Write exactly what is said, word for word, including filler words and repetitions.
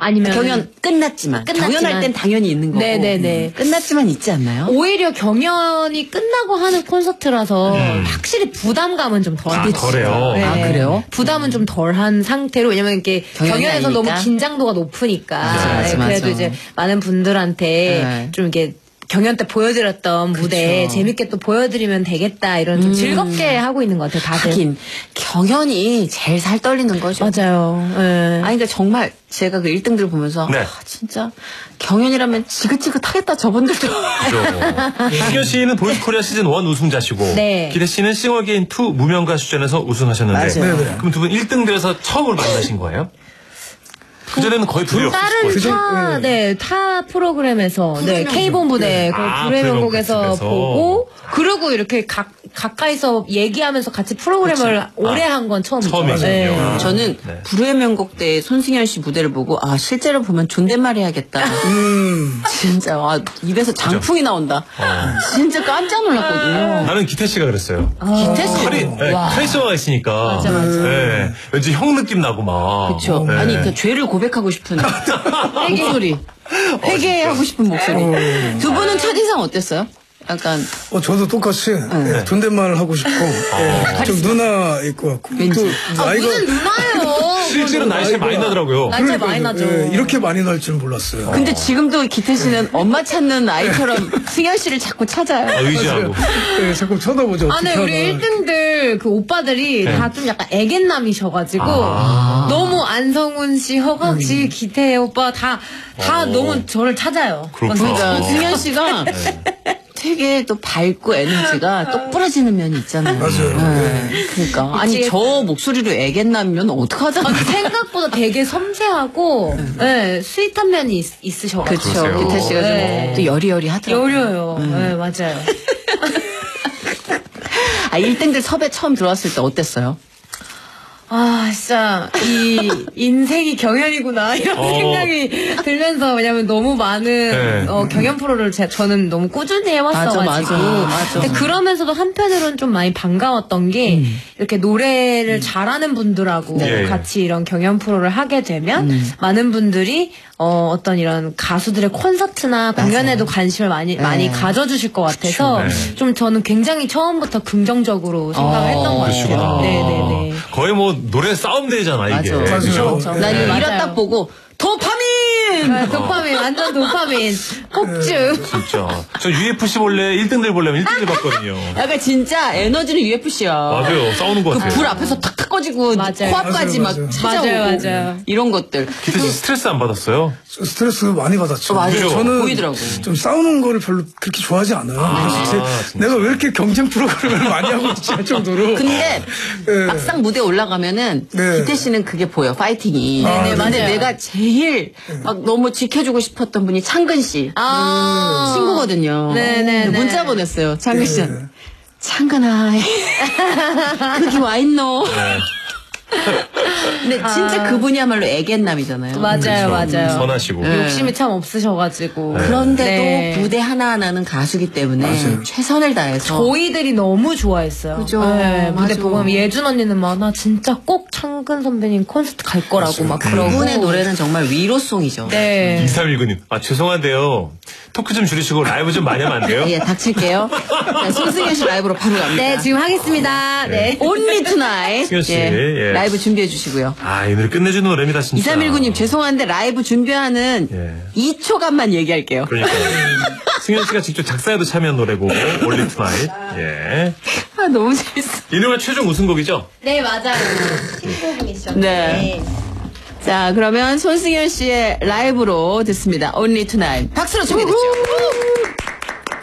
아니면 경연 끝났지만, 끝났지만. 경연할 땐 당연히 있는 거고 네네네. 음, 끝났지만 있지 않나요? 오히려 경연이 끝나고 하는 콘서트라서 음. 확실히 부담감은 좀 덜. 아, 덜해요. 네. 아 그래요? 부담은 좀 덜한 상태로 왜냐면 이렇게 경연에서 아니니까? 너무 긴장도가 높으니까 맞아, 맞아, 네, 그래도 맞아. 이제 많은 분들한테 네. 좀 이렇게 경연 때 보여드렸던 무대 그쵸. 재밌게 또 보여드리면 되겠다 이런 좀 음. 즐겁게 하고 있는 것 같아요. 다들. 하긴 경연이 제일 살 떨리는 거죠. 맞아요. 네. 아니 그러니까 정말 제가 그 일 등들 보면서 네. 아, 진짜 경연이라면 지긋지긋하겠다 저분들도. 그죠. 승현 씨는 보이스코리아 시즌 일 우승자시고 네. 기대 씨는 싱어게인 이 무명가 수전에서 우승하셨는데 맞아요. 네네. 그럼 두 분 일 등 돼서 처음으로 만나신 거예요? 그전에는 거의 불이 없었을 다른 거예요. 타, 네, 타 프로그램에서, 네, K본부, 네, 그 아, 불의 명곡에서 불의명곡에서. 보고, 그리고 이렇게 가, 가까이서 얘기하면서 같이 프로그램을 오래 아, 한 건 처음이죠. 처음이군요. 네. 아. 저는 네. 불후의 명곡 때 손승연 씨 무대를 보고 아 실제로 보면 존댓말 해야겠다. 음. 진짜 와 입에서 장풍이 나온다. 진짜 깜짝 놀랐거든요. 나는 기태 씨가 그랬어요. 기태 씨. 카리, 네, 카리스마가 있으니까. 맞아, 맞아. 네, 왠지 형 느낌 나고 막. 그렇죠. 네. 아니 그 죄를 고백하고 싶은 목소리. 회개하고 싶은 목소리. 두 분은 첫인상 어땠어요? 약간 어, 저도 똑같이 예, 존댓말을 하고 싶고 예, 좀 누나일 것 같고 왠지. 또 아, 나이가 무슨 누나요? 실제로 나이 차이 많이 나더라고요. 나이 차이 많이 나죠. 예, 이렇게 많이 날 줄 몰랐어요. 근데 지금도 기태 씨는 엄마 찾는 아이처럼 승현 씨를 자꾸 아, 찾아요. 의지하고. 예, 자꾸 쳐다보죠. 아, 네, 어떻게 우리 하나. 일 등들 그 오빠들이 다 좀 약간 애견남이셔가지고 아. 너무 안성훈 씨, 허각 씨, 기태 오빠 다, 다 어. 너무 저를 찾아요. 그렇구나. 그러니까 어. 승현 씨가 되게 또 밝고 에너지가 똑 부러지는 면이 있잖아요. 맞아요. 네. 그러니까 아니 저 목소리로 애견남이면 어떡하잖아. 아니, 생각보다 되게 섬세하고 네, 스윗한 면이 있, 있으셔가지고 그렇죠. 그러세요. 기태 씨가 네. 좀 또 여리여리 하더라고요. 여려요. 네, 맞아요. 아, 일 등들 섭외 처음 들어왔을 때 어땠어요? 아, 진짜, 이, 인생이 경연이구나, 이런 어. 생각이 들면서, 왜냐면 너무 많은, 네. 어, 경연 프로를 제, 저는 너무 꾸준히 해왔어가지고. 맞아, 맞아, 맞아. 근데 그러면서도 한편으로는 좀 많이 반가웠던 게, 음. 이렇게 노래를 잘하는 분들하고 네. 같이 이런 경연 프로를 하게 되면, 음. 많은 분들이, 어, 어떤 이런 가수들의 콘서트나 공연에도 관심을 많이, 많이 가져주실 것 같아서, 네. 좀 저는 굉장히 처음부터 긍정적으로 생각을 했던 것 같아요. 그러시구나. 네네네. 거의 뭐 노래 싸움 대회잖아 이게. 맞아. 맞아요. 그렇죠. 난 네, 이거 맞아요. 딱 보고 도파민! 아, 도파민, 완전 도파민. 폭주. 진짜. 저 유에프씨 볼래 일 등들 보려면 일 등들 봤거든요. 약간 진짜 에너지는 유에프씨야. 맞아요. 싸우는 것 그 같아요. 불 앞에서 탁탁 꺼지고 맞아요. 코앞까지 막 맞아요, 맞아요. 찾아오고 맞아요, 맞아요. 이런 것들. 기태 씨 스트레스 안 받았어요? 스트레스 많이 받았죠. 어, 맞아요. 근데 저는 보이더라고. 좀 싸우는 거를 별로 그렇게 좋아하지 않아요. 그래서 제- 진짜. 내가 왜 이렇게 경쟁 프로그램을 많이 하고 있지 할 정도로. 근데 네. 막상 무대 올라가면은 네. 기태 씨는 그게 보여 파이팅이. 아, 근데 맞아요. 내가 제일 막 너무 지켜주고 싶었던 분이 창근 씨 아. 친구거든요. 네네네. 근데 문자 보냈어요. 창근 씨. 네. 창근아 거기 와 있노. 근데 진짜 그분이야말로 애견남이잖아요. 맞아요, 맞아요. 선하시고. 네. 욕심이 참 없으셔가지고. 그런데도 네. 무대 하나하나는 가수기 때문에 맞아요. 최선을 다해서 저희들이 너무 좋아했어요. 그죠. 네, 무대 맞아. 보고 하면 예준 언니는 막 나 진짜 꼭 창근 선배님 콘서트 갈 거라고 막 그러고. 그분의 노래는 정말 위로송이죠. 네. 이삼일구님. 아, 죄송한데요. 토크 좀 줄이시고 라이브 좀 많이 하면 안 돼요? 예, 닥칠게요. 자, 손승현 씨 라이브로 바로 갑니다. 네, 지금 하겠습니다. 네. Only Tonight. 승현 씨, 예, 예. 라이브 준비해 주시고요. 아, 이 노래 끝내주는 노래입니다, 진짜. 이삼일구님 죄송한데 라이브 준비하는 예. 이 초간만 얘기할게요. 그러니까요. 승현 씨가 직접 작사에도 참여한 노래고, Only Tonight. 예. 아, 너무 재밌어. 이 노래 최종 우승곡이죠? 네, 맞아요. 신곡이죠. 네. 자, 그러면 손승현 씨의 라이브로 듣습니다. Only Tonight. 박수로 준비해 주시죠.